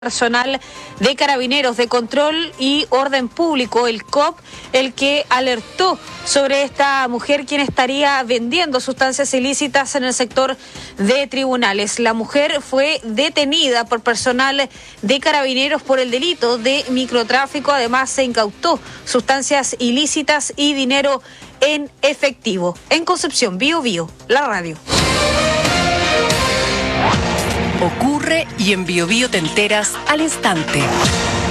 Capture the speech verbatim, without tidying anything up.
Personal de Carabineros de Control y Orden Público, el C O P, el que alertó sobre esta mujer quien estaría vendiendo sustancias ilícitas en el sector de tribunales. La mujer fue detenida por personal de Carabineros por el delito de microtráfico. Además, se incautó sustancias ilícitas y dinero en efectivo. En Concepción, Bio Bio, la radio. Ocurre y en Bio Bio te enteras al instante.